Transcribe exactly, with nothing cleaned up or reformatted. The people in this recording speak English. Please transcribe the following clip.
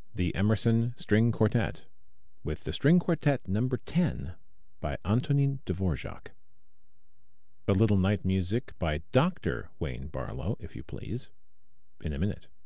the Emerson String Quartet, with the String Quartet number ten by Antonin Dvorak. A little night music by Doctor Wayne Barlow, if you please, in a minute.